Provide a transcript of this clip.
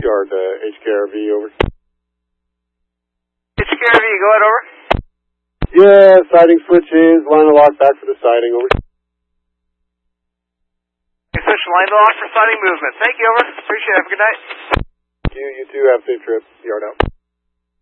Yard, HKRV, over. HKRV, go ahead, over. Yeah, siding switch is, line of lock back for the siding, over. Switch line of lock for siding movement. Thank you, over. Appreciate it. Have a good night. You too, have a safe trip. Yard out.